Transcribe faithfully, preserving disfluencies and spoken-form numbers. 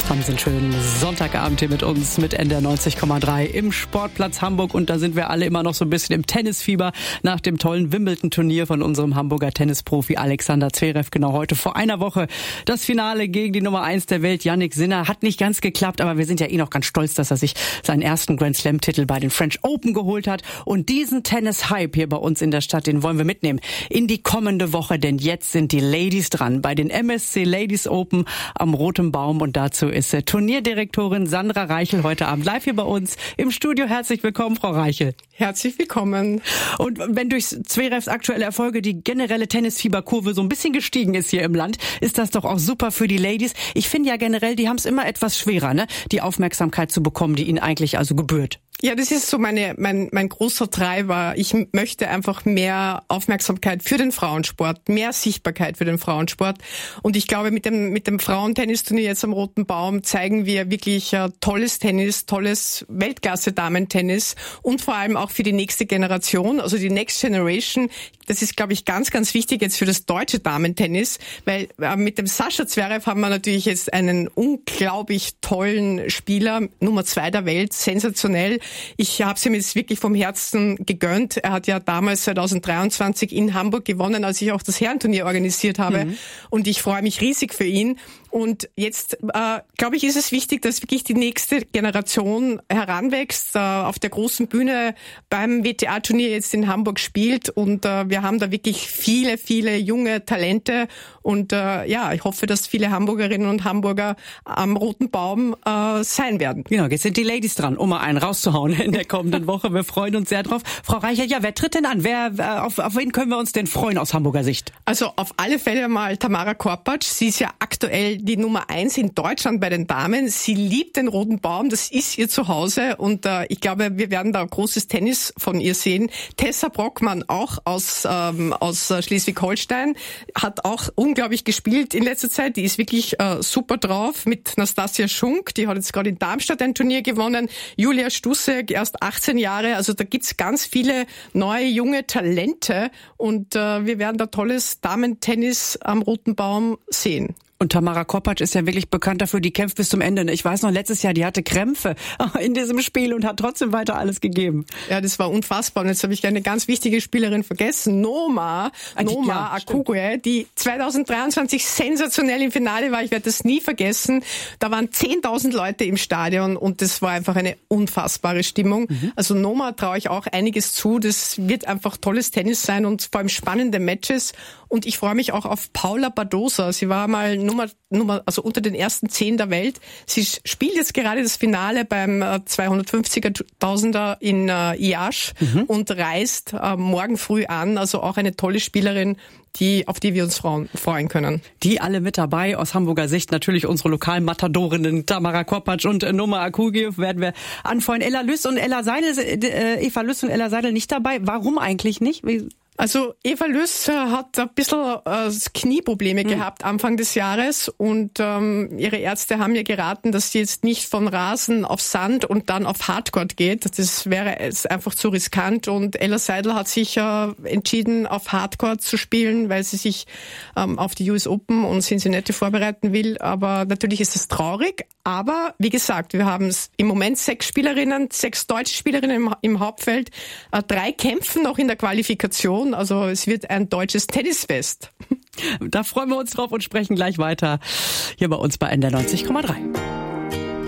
Haben Sie einen schönen Sonntagabend hier mit uns mit N D R neunzig Komma drei im Sportplatz Hamburg. Und da sind wir alle immer noch so ein bisschen im Tennisfieber nach dem tollen Wimbledon-Turnier von unserem Hamburger Tennisprofi Alexander Zverev. Genau heute vor einer Woche das Finale gegen die Nummer eins der Welt, Jannik Sinner. Hat nicht ganz geklappt, aber wir sind ja eh noch ganz stolz, dass er sich seinen ersten Grand Slam-Titel bei den French Open geholt hat. Und diesen Tennis-Hype hier bei uns in der Stadt, den wollen wir mitnehmen in die kommende Woche. Denn jetzt sind die Ladies dran bei den M S C Ladies Open am Rotem Baum. Und dazu ist Turnierdirektorin Sandra Reichel heute Abend live hier bei uns im Studio. Herzlich willkommen, Frau Reichel. Herzlich willkommen. Und wenn durch Zverevs aktuelle Erfolge die generelle Tennisfieberkurve so ein bisschen gestiegen ist hier im Land, ist das doch auch super für die Ladies. Ich finde ja generell, die haben es immer etwas schwerer, ne, die Aufmerksamkeit zu bekommen, die ihnen eigentlich also gebührt. Ja, das ist so meine, mein, mein großer Treiber. Ich möchte einfach mehr Aufmerksamkeit für den Frauensport, mehr Sichtbarkeit für den Frauensport. Und ich glaube, mit dem, mit dem Frauentennisturnier jetzt am Roten Baum zeigen wir wirklich uh, tolles Tennis, tolles Weltklasse-Damentennis und vor allem auch für die nächste Generation, also die Next Generation. Das ist, glaube ich, ganz, ganz wichtig jetzt für das deutsche Damentennis, weil uh, mit dem Sascha Zverev haben wir natürlich jetzt einen unglaublich tollen Spieler, Nummer zwei der Welt, sensationell. Ich habe es ihm jetzt wirklich vom Herzen gegönnt. Er hat ja damals zwanzig dreiundzwanzig in Hamburg gewonnen, als ich auch das Herrenturnier organisiert habe. Mhm. Und ich freue mich riesig für ihn. Und jetzt, äh, glaube ich, ist es wichtig, dass wirklich die nächste Generation heranwächst, äh, auf der großen Bühne beim W T A-Turnier jetzt in Hamburg spielt. Und äh, wir haben da wirklich viele, viele junge Talente. Und äh, ja, ich hoffe, dass viele Hamburgerinnen und Hamburger am Roten Baum äh, sein werden. Genau, jetzt sind die Ladies dran, um mal einen rauszuhauen in der kommenden Woche. Wir freuen uns sehr drauf. Frau Reichel, ja, wer tritt denn an? Wer, äh, auf, auf wen können wir uns denn freuen aus Hamburger Sicht? Also auf alle Fälle mal Tamara Korpatsch. Sie ist ja aktuell die Nummer eins in Deutschland bei den Damen. Sie liebt den Roten Baum, das ist ihr Zuhause und äh, ich glaube, wir werden da großes Tennis von ihr sehen. Tessa Brockmann, auch aus ähm, aus Schleswig-Holstein, hat auch unglaublich gespielt in letzter Zeit. Die ist wirklich äh, super drauf mit Nastasia Schunk, die hat jetzt gerade in Darmstadt ein Turnier gewonnen. Julia Stussek, erst achtzehn Jahre, also da gibt's ganz viele neue, junge Talente und äh, wir werden da tolles Damentennis am Roten Baum sehen. Und Tamara Korpatsch ist ja wirklich bekannt dafür, die kämpft bis zum Ende. Ich weiß noch, letztes Jahr, die hatte Krämpfe in diesem Spiel und hat trotzdem weiter alles gegeben. Ja, das war unfassbar. Und jetzt habe ich eine ganz wichtige Spielerin vergessen. Noma, ah, die, Noma ja, Akugwe, die zwanzig dreiundzwanzig sensationell im Finale war. Ich werde das nie vergessen. Da waren zehntausend Leute im Stadion und das war einfach eine unfassbare Stimmung. Mhm. Also Noma traue ich auch einiges zu. Das wird einfach tolles Tennis sein und vor allem spannende Matches. Und ich freue mich auch auf Paula Badosa. Sie war mal Nummer, Nummer, also unter den ersten zehn der Welt. Sie spielt jetzt gerade das Finale beim äh, zweihundertfünfziger-Tausender in äh, Iași mhm. und reist äh, morgen früh an. Also auch eine tolle Spielerin, die, auf die wir uns freuen können. Die alle mit dabei, aus Hamburger Sicht natürlich unsere lokalen Matadorinnen Tamara Korpatsch und äh, Noma Akugwe werden wir anfreuen. Ella Lüss und Ella Seidel, äh, Eva Lüss und Ella Seidel nicht dabei. Warum eigentlich nicht? Wie Also Eva Lüss hat ein bisschen äh, Knieprobleme mhm. gehabt Anfang des Jahres und ähm, ihre Ärzte haben ihr geraten, dass sie jetzt nicht von Rasen auf Sand und dann auf Hardcourt geht. Das wäre einfach zu riskant und Ella Seidel hat sich äh, entschieden, auf Hardcourt zu spielen, weil sie sich ähm, auf die U S Open und Cincinnati vorbereiten will. Aber natürlich ist das traurig. Aber wie gesagt, wir haben im Moment sechs Spielerinnen, sechs deutsche Spielerinnen im, im Hauptfeld, äh, drei kämpfen noch in der Qualifikation. Also es wird ein deutsches Tennisfest. Da freuen wir uns drauf und sprechen gleich weiter hier bei uns bei N D R neunzig Komma drei.